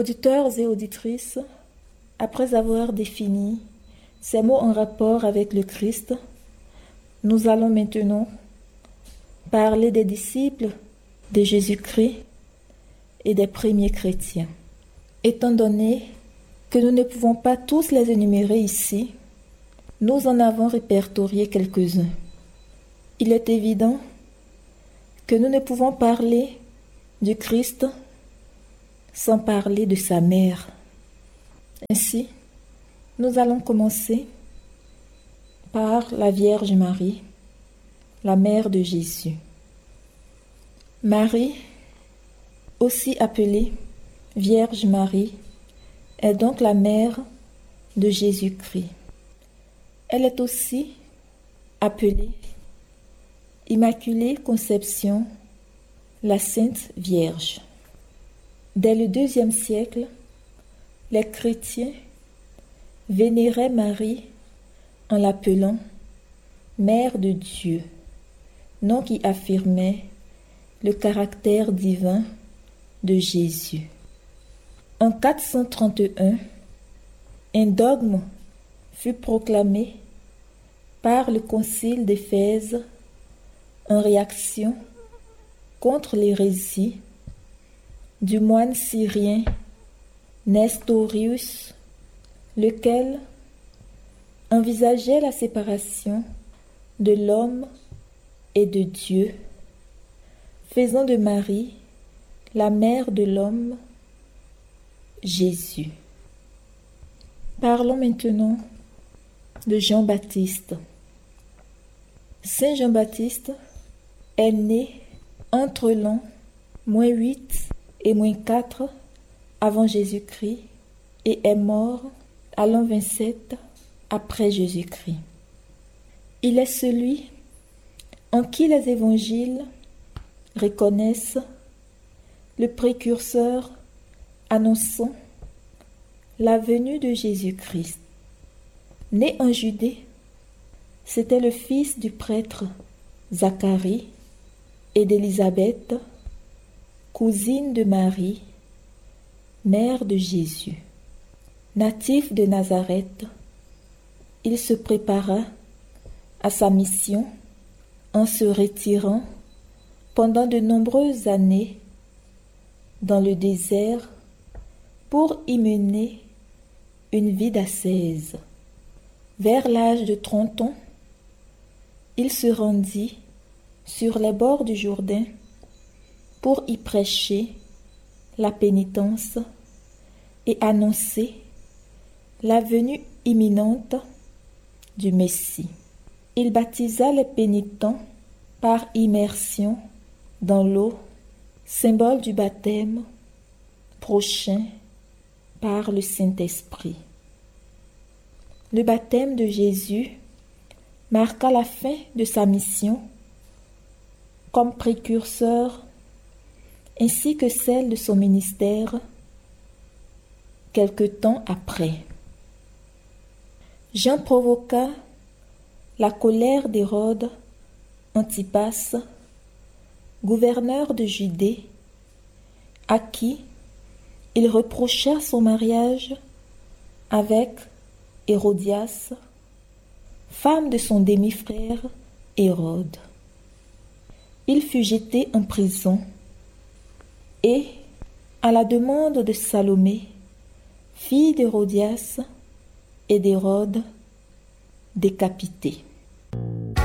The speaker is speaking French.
Auditeurs et auditrices, après avoir défini ces mots en rapport avec le Christ, nous allons maintenant parler des disciples de Jésus-Christ et des premiers chrétiens. Étant donné que nous ne pouvons pas tous les énumérer ici, nous en avons répertorié quelques-uns. Il est évident que nous ne pouvons parler du Christ sans parler de sa mère. Ainsi, nous allons commencer par la Vierge Marie, la mère de Jésus. Marie, aussi appelée Vierge Marie, est donc la mère de Jésus-Christ. Elle est aussi appelée Immaculée Conception, la Sainte Vierge. Dès le IIe siècle, les chrétiens vénéraient Marie en l'appelant Mère de Dieu, nom qui affirmait le caractère divin de Jésus. En 431, un dogme fut proclamé par le concile d'Éphèse en réaction contre l'hérésie du moine syrien Nestorius, lequel envisageait la séparation de l'homme et de Dieu, faisant de Marie la mère de l'homme, Jésus. Parlons maintenant de Jean-Baptiste. Saint Jean-Baptiste est né entre l'an -8 et -4 avant Jésus-Christ et est mort à l'an 27 après Jésus-Christ. Il est celui en qui les évangiles reconnaissent le précurseur annonçant la venue de Jésus-Christ. Né en Judée, c'était le fils du prêtre Zacharie et d'Élisabeth, cousine de Marie, mère de Jésus. Natif de Nazareth, il se prépara à sa mission en se retirant pendant de nombreuses années dans le désert pour y mener une vie d'ascèse. Vers l'âge de 30 ans, il se rendit sur les bords du Jourdain pour y prêcher la pénitence et annoncer la venue imminente du Messie. Il baptisa les pénitents par immersion dans l'eau, symbole du baptême prochain par le Saint-Esprit. Le baptême de Jésus marqua la fin de sa mission comme précurseur ainsi que celle de son ministère quelque temps après. Jean provoqua la colère d'Hérode Antipas, gouverneur de Judée, à qui il reprocha son mariage avec Hérodias, femme de son demi-frère Hérode. Il fut jeté en prison et, à la demande de Salomé, fille d'Hérodias et d'Hérode, décapité.